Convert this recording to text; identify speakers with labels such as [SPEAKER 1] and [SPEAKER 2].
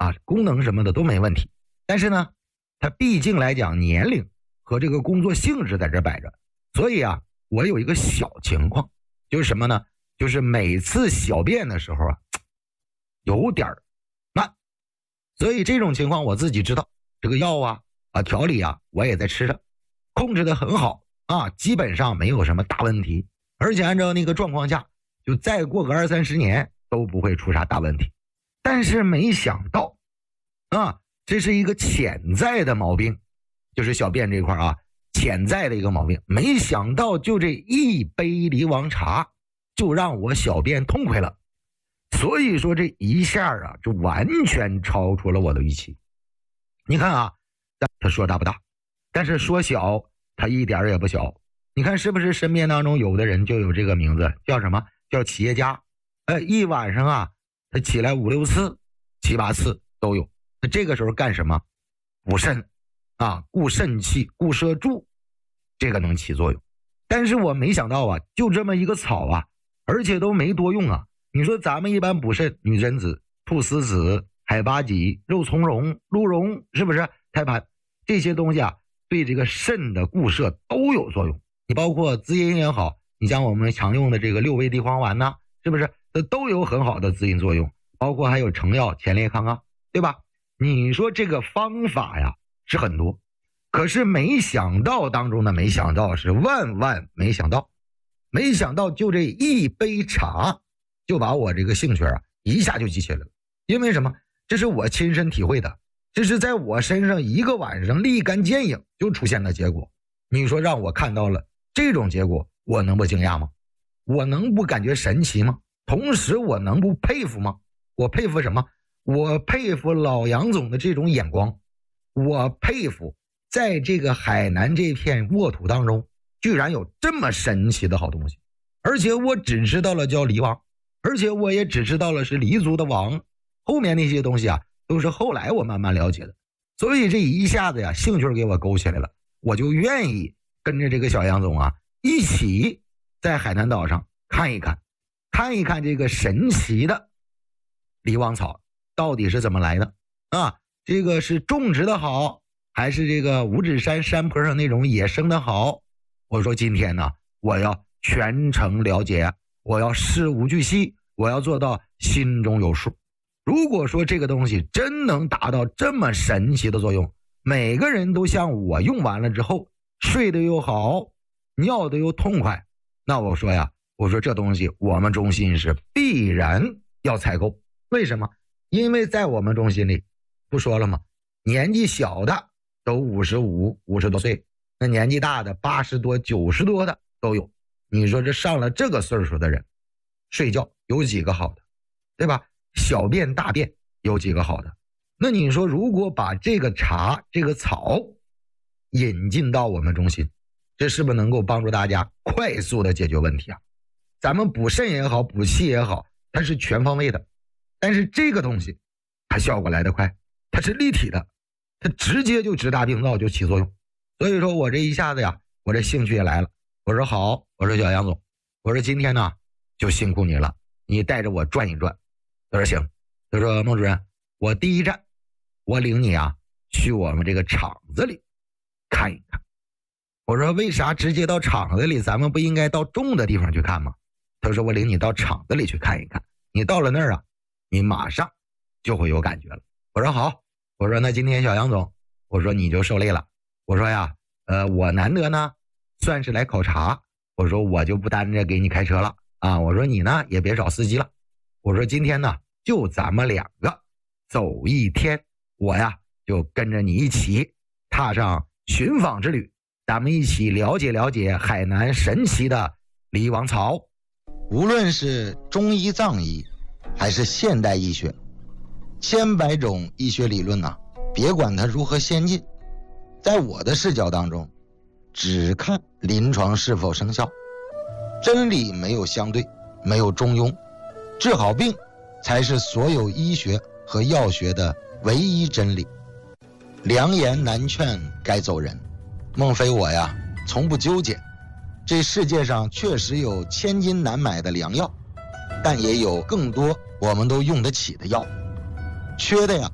[SPEAKER 1] 功能什么的都没问题。但是呢，它毕竟来讲年龄和这个工作性质在这摆着，所以我有一个小情况，就是什么呢？就是每次小便的时候有点慢，所以这种情况我自己知道，这个药调理我也在吃着，控制的很好基本上没有什么大问题，而且按照那个状况下，就再过个20-30年都不会出啥大问题。但是没想到这是一个潜在的毛病，就是小便这块潜在的一个毛病。没想到就这一杯梨王茶就让我小便痛快了，所以说这一下就完全超出了我的预期。你看他说大不大，但是说小他一点也不小。你看是不是身边当中有的人就有这个名字，叫什么？叫企业家。一晚上他起来5-6次、7-8次都有。那这个时候干什么？补肾固肾气、固摄柱，这个能起作用。但是我没想到就这么一个草而且都没多用你说咱们一般补肾，女贞子、菟丝子、海八戟、肉苁蓉、鹿茸，是不是？胎盘这些东西对这个肾的固摄都有作用。你包括滋阴也好，你像我们常用的这个6味地黄丸是不是？这都有很好的滋阴作用，包括还有成药前列康对吧？你说这个方法是很多，可是没想到当中的没想到是万万没想到，没想到就这一杯茶就把我这个兴趣一下就激起来了。因为什么？这是我亲身体会的，这是在我身上一个晚上立竿见影就出现的结果。你说让我看到了这种结果，我能不惊讶吗？我能不感觉神奇吗？同时我能不佩服吗？我佩服什么？我佩服老杨总的这种眼光，我佩服在这个海南这片沃土当中居然有这么神奇的好东西。而且我只知道了叫梨王，而且我也只知道了是黎族的王，后面那些东西都是后来我慢慢了解的。所以这一下子兴趣给我勾起来了，我就愿意跟着这个小杨总一起在海南岛上看一看这个神奇的梨王草到底是怎么来的这个是种植的好，还是这个五指山山坡上那种野生的好？我说今天呢，我要全程了解，我要事无巨细，我要做到心中有数。如果说这个东西真能达到这么神奇的作用，每个人都像我用完了之后睡得又好，尿得又痛快，那我说这东西我们中心是必然要采购。为什么？因为在我们中心里不说了吗？年纪小的都55、50多岁，那年纪大的80多、90多的都有。你说这上了这个岁数的人睡觉有几个好的，对吧？小便大便有几个好的？那你说如果把这个茶这个草引进到我们中心，这是不是能够帮助大家快速的解决问题咱们补肾也好，补气也好，它是全方位的。但是这个东西它效果来得快，它是立体的，它直接就直达病灶就起作用。所以说我这一下子我这兴趣也来了。我说好，我说小杨总，我说今天呢就辛苦你了，你带着我转一转。他说行。他说孟主任，我第一站我领你去我们这个厂子里看一看。我说为啥直接到厂子里，咱们不应该到重的地方去看吗？他说我领你到厂子里去看一看，你到了那儿你马上就会有感觉了。我说好。我说那今天小杨总，我说你就受累了。我说我难得呢算是来考察，我说我就不担着给你开车了我说你呢也别找司机了，我说今天呢就咱们2个走一天，我就跟着你一起踏上寻访之旅，咱们一起了解了解海南神奇的梨王草。
[SPEAKER 2] 无论是中医藏医还是现代医学，千百种医学理论别管它如何先进，在我的视角当中只看临床是否生效。真理没有相对，没有中庸，治好病才是所有医学和药学的唯一真理。良言难劝该走人，孟非我从不纠结。这世界上确实有千金难买的良药，但也有更多我们都用得起的药，缺的